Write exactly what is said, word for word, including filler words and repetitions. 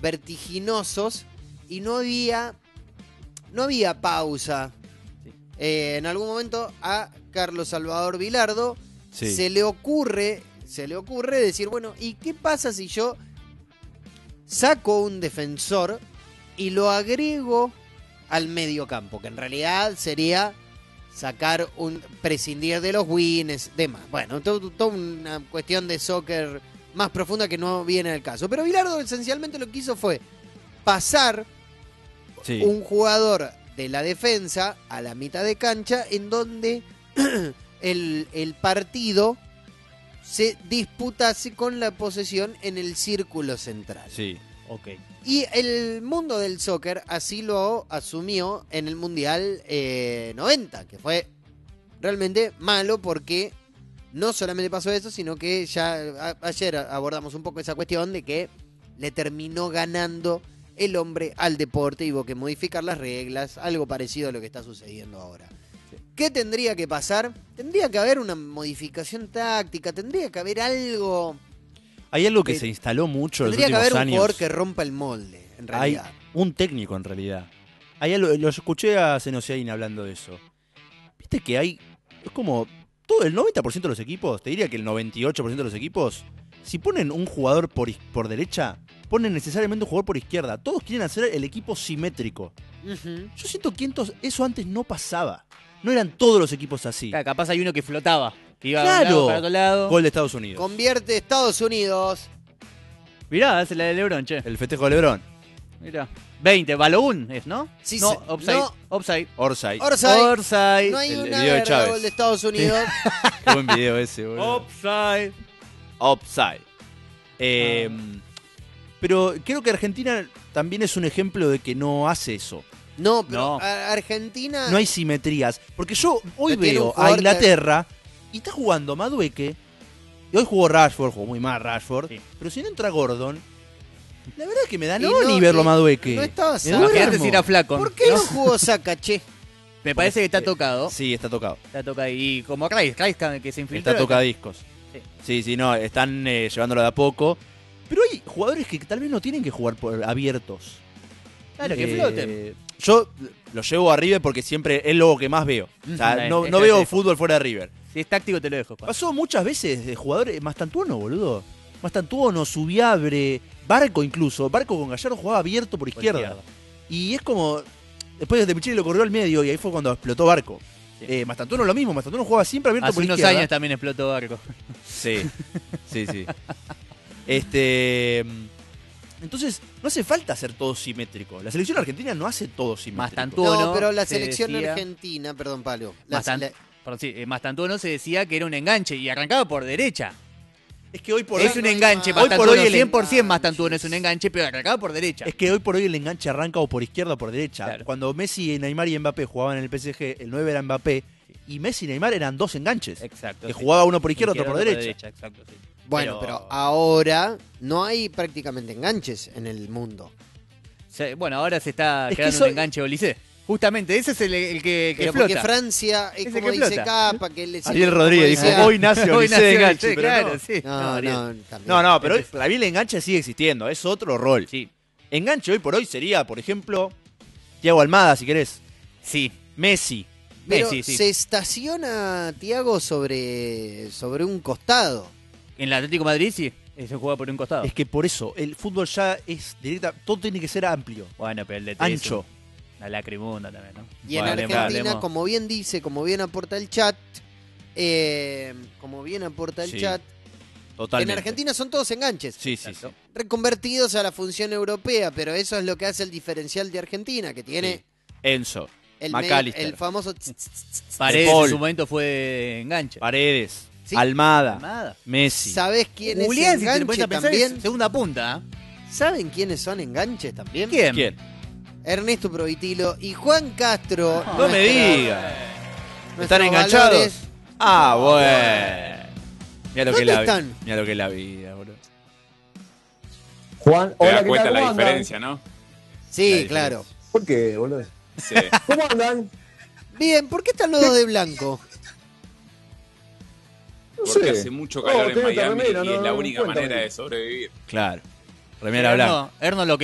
vertiginosos y no había, no había pausa. Sí. Eh, en algún momento a Carlos Salvador Vilardo Sí. se le ocurre, se le ocurre decir, bueno, ¿y qué pasa si yo saco un defensor y lo agrego al medio campo? Que en realidad sería sacar un, prescindir de los wins, demás. Bueno, toda to, una cuestión de soccer más profunda que no viene al caso. Pero Bilardo esencialmente lo que hizo fue pasar Sí. un jugador de la defensa a la mitad de cancha en donde el, el partido se disputase con la posesión en el círculo central. Sí. Ok. Y el mundo del soccer así lo asumió en el Mundial eh, noventa, que fue realmente malo porque no solamente pasó eso, sino que ya a, ayer abordamos un poco esa cuestión de que le terminó ganando el hombre al deporte y hubo que modificar las reglas, algo parecido a lo que está sucediendo ahora. ¿Qué tendría que pasar? Tendría que haber una modificación táctica, tendría que haber algo... Hay algo que Eh, se instaló mucho en los Tendría que últimos haber un años. jugador que rompa el molde, en Hay realidad. un técnico en realidad. Hay algo, lo escuché a Senosiain hablando de eso. Viste que hay, es como todo el noventa por ciento de los equipos, te diría que el noventa y ocho por ciento de los equipos, si ponen un jugador por, is- por derecha, ponen necesariamente un jugador por izquierda. Todos quieren hacer el equipo simétrico. Ujú. Yo siento que entos- eso antes no pasaba. No eran todos los equipos así. Claro, capaz hay uno que flotaba, que iba Claro. de un lado para otro lado. Gol de Estados Unidos. Convierte Estados Unidos. Mirá, es la de LeBron, che. El festejo de LeBron. Mirá. veinte, Balogun es, ¿no? Sí, no, se- offside. no. Offside. Orsay. Orsay. Offside. No hay El- el una video de verga Chávez. gol de Estados Unidos. Qué buen video ese, boludo. Offside. Offside. Eh, Pero creo que Argentina también es un ejemplo de que no hace eso. No, pero No. a- Argentina... No hay simetrías. Porque yo hoy Pero tiene un veo a jugador que- Inglaterra y está jugando Madueque. Y hoy jugó Rashford, jugó muy mal Rashford. Sí. Pero si no entra Gordon, la verdad es que me da Y no, no, ni verlo y a Madueque. no estaba Me Saka. duermo. Imagínate si era flaco. ¿Por qué no jugó Saka, che? Me parece que está tocado. Sí, está tocado. Está tocado. Y como Rice, Rice que se infiltró. Está tocadiscos. Sí. Sí, sí, no, están eh, llevándolo de a poco. Pero hay jugadores que tal vez no tienen que jugar por abiertos. Claro, que Eh, floten. Yo lo llevo a River porque siempre es lo que más veo. O sea, Ujú. no, Es no que veo es- fútbol fuera de River. Si es táctico te lo dejo. Juan. Pasó muchas veces de jugadores Mastantuono, boludo. Mastantuono, Subiabre, Barco incluso. Barco con Gallardo jugaba abierto por izquierda. izquierda. Y es como... Después de Michele lo corrió al medio y ahí fue cuando explotó Barco. Sí. Eh, Mastantuono lo mismo. Mastantuono jugaba siempre abierto Hace por unos izquierda. años también explotó Barco. Sí, sí, sí. Este... Entonces, no hace falta hacer todo simétrico. La selección argentina no hace todo simétrico. Mastantuono. No, pero la se selección decía- argentina, perdón, Palo. la- Mastan- la- Perdón, sí, eh, Mastantuono se decía que era un enganche y arrancaba por derecha. Es que hoy por es hoy... un no hay enganche, más. Hoy por Mastantuono, hoy el cien por ciento enganche. Mastantuono es un enganche, pero arrancaba por derecha. Es que hoy por hoy el enganche arranca o por izquierda o por derecha. Claro. Cuando Messi, Neymar y Mbappé jugaban en el P S G, el nueve era Mbappé, y Messi y Neymar eran dos enganches. Exacto. Que sí. jugaba uno por izquierda, otro por Izquierda, derecha. Exacto, sí. Bueno, pero... ahora no hay prácticamente enganches en el mundo. Se- bueno, ahora se está Es que creando eso- un enganche Olicé. Justamente, ese es el, el que, el que Pero flota. porque Francia, es Ese como que dice flota. Capa, que él Ariel Rodríguez dijo, decía- hoy nace Hoy Olicé nació de enganche. Olicé, pero claro, no. sí. No, Ariel. no, también. No, no, pero hoy, para mí el enganche sigue existiendo, es otro rol. Sí, Enganche hoy por hoy sería, por ejemplo, Thiago Almada, si querés, sí. Messi. Pero Messi, sí. se estaciona Thiago sobre, sobre un costado. En el Atlético de Madrid sí, eh, se juega por un costado. Es que por eso, el fútbol ya es directa, todo tiene que ser amplio, Bueno, pero el de T es ancho. una lacrimunda también, ¿no? Y en Bueno, Argentina, hablemos. como bien dice, como bien aporta el chat, eh, como bien aporta el Sí, chat, Totalmente. en Argentina son todos enganches. Sí, sí, sí. Exacto. Reconvertidos a la función europea, pero eso es lo que hace el diferencial de Argentina, que tiene Sí. Enzo, el, me- McAllister. el famoso... tss, tss, tss, tss. Paredes Paul. en su momento fue de enganche. Paredes, Sí. Almada, Nada. Messi. ¿Sabés quién es Julián, si te lo enganche pones a pensar, también? es segunda punta. ¿eh? ¿Saben quiénes son enganches también? ¿Quién? ¿Quién? Ernesto Provitilo y Juan Castro. No me nuestra- digas. nuestros ¿Están enganchados? valores. Ah, bueno. Mira lo que es ¿Dónde la vida. están? Mira lo que es la vida, boludo. Juan, Te hola, das ¿qué cuenta tal? la ¿Cómo andan? diferencia, ¿no? Sí, La claro. ¿Por qué, boludo? Sí. ¿Cómo andan? Bien, ¿por qué están los dos de blanco? No Porque sé. hace mucho calor Oh, en tenés Miami remera, y no, es la no, única cuéntame. manera de sobrevivir. Claro. Remera blanca. Erno, Erno lo